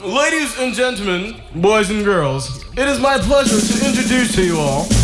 Ladies and gentlemen, boys and girls, it is my pleasure to introduce to you all